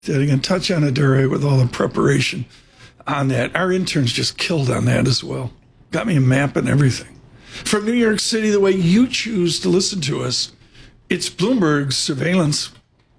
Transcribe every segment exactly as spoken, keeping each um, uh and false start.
I can touch on Adure with all the preparation on that. Our interns just killed on that as well. Got me a map and everything. From New York City, the way you choose to listen to us, it's Bloomberg Surveillance.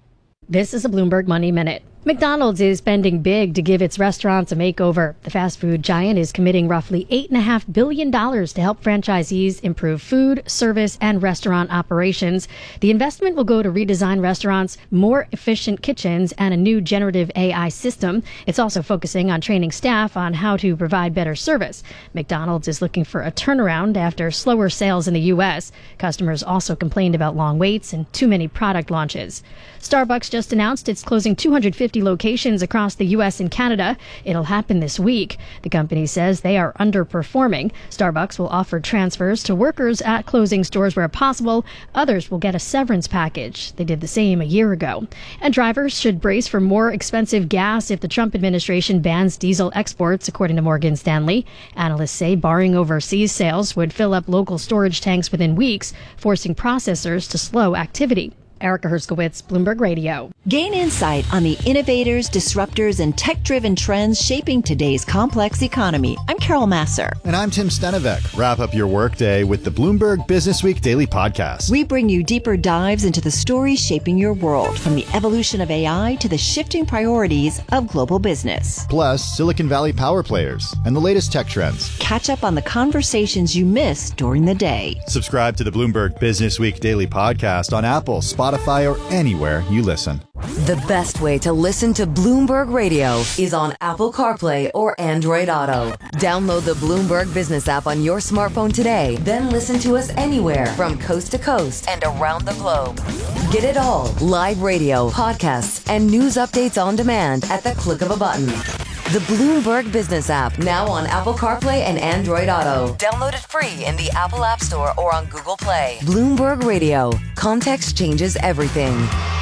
This is a Bloomberg Money Minute. McDonald's is spending big to give its restaurants a makeover. The fast food giant is committing roughly eight point five billion dollars to help franchisees improve food, service, and restaurant operations. The investment will go to redesign restaurants, more efficient kitchens, and a new generative A I system. It's also focusing on training staff on how to provide better service. McDonald's is looking for a turnaround after slower sales in the U S. Customers also complained about long waits and too many product launches. Starbucks just announced it's closing two hundred fifty locations across the U S and Canada. It'll happen this week. The company says they are underperforming. Starbucks will offer transfers to workers at closing stores where possible. Others will get a severance package. They did the same a year ago. And drivers should brace for more expensive gas if the Trump administration bans diesel exports, according to Morgan Stanley. Analysts say barring overseas sales would fill up local storage tanks within weeks, forcing processors to slow activity. Erica Herskowitz, Bloomberg Radio. Gain insight on the innovators, disruptors, and tech-driven trends shaping today's complex economy. I'm Carol Masser. And I'm Tim Stenevec. Wrap up your workday with the Bloomberg Business Week Daily Podcast. We bring you deeper dives into the stories shaping your world, from the evolution of A I to the shifting priorities of global business. Plus, Silicon Valley power players and the latest tech trends. Catch up on the conversations you missed during the day. Subscribe to the Bloomberg Business Week Daily Podcast on Apple, Spotify, or anywhere you listen. The best way to listen to Bloomberg Radio is on Apple CarPlay or Android Auto. Download the Bloomberg Business app on your smartphone today, then listen to us anywhere from coast to coast and around the globe. Get it all, live radio, podcasts, and news updates on demand at the click of a button. The Bloomberg Business app, now on Apple CarPlay and Android Auto. Download it free in the Apple App Store or on Google Play. Bloomberg Radio. Context changes everything.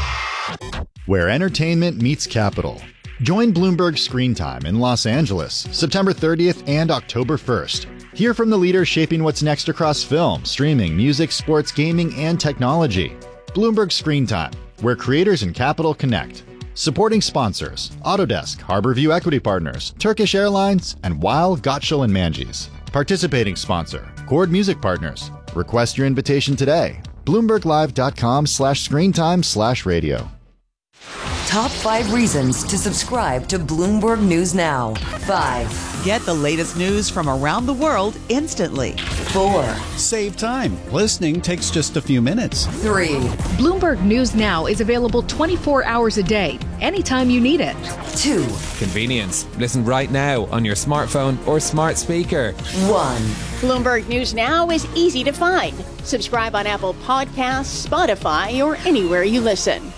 Where entertainment meets capital. Join Bloomberg Screen Time in Los Angeles, September thirtieth and October first. Hear from the leaders shaping what's next across film, streaming, music, sports, gaming, and technology. Bloomberg Screen Time, where creators and capital connect. Supporting sponsors, Autodesk, Harborview Equity Partners, Turkish Airlines, and Weil, Gottschall and Manges. Participating sponsor, Chord Music Partners. Request your invitation today. BloombergLive.com slash screentime slash radio. Top five reasons to subscribe to Bloomberg News Now. Five. Get the latest news from around the world instantly. Four. Save time. Listening takes just a few minutes. Three. Bloomberg News Now is available twenty-four hours a day, anytime you need it. Two. Convenience. Listen right now on your smartphone or smart speaker. One. Bloomberg News Now is easy to find. Subscribe on Apple Podcasts, Spotify, or anywhere you listen.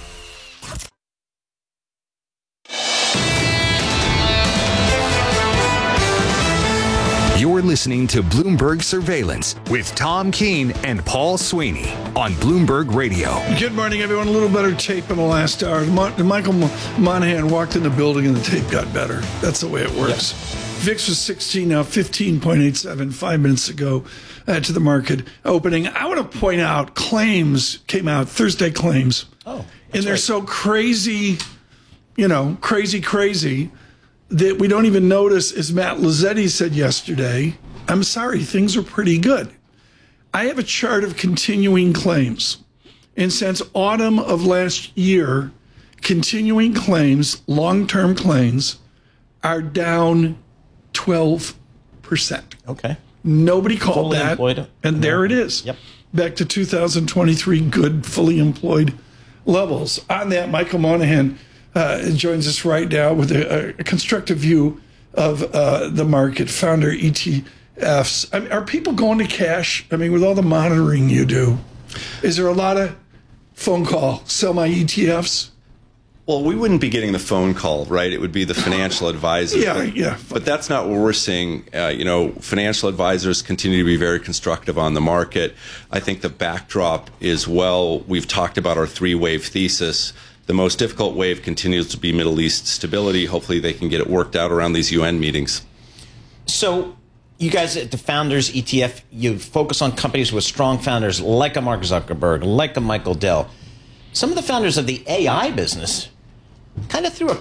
You're listening to Bloomberg Surveillance with Tom Keene and Paul Sweeney on Bloomberg Radio. Good morning, everyone. A little better tape in the last hour. Michael Monahan walked in the building and the tape got better. That's the way it works. Yep. V I X was sixteen, now fifteen point eight seven, five minutes ago uh, to the market opening. I want to point out claims came out, Thursday claims. Oh, and they're right. so crazy, you know, crazy, crazy, that we don't even notice, as Matt Lazzetti said yesterday, I'm sorry, things are pretty good. I have a chart of continuing claims. And since autumn of last year, continuing claims, long-term claims, are down twelve percent. Okay. Nobody called Fully that. employed. And there it is. Yep. Back to two thousand twenty-three, good, fully employed levels. On that, Michael Monahan Uh, joins us right now with a, a constructive view of uh, the market, founder E T Fs. I mean, are people going to cash? I mean, with all the monitoring you do, is there a lot of phone call, sell my E T Fs? Well, we wouldn't be getting the phone call, right? It would be the financial advisor. Yeah, but, yeah. But that's not what we're seeing. Uh, you know, financial advisors continue to be very constructive on the market. I think the backdrop is well. We've talked about our three-wave thesis. The most difficult wave continues to be Middle East stability. Hopefully they can get it worked out around these U N meetings. So you guys at the Founders E T F, you focus on companies with strong founders like a Mark Zuckerberg, like a Michael Dell. Some of the founders of the A I business kind of threw a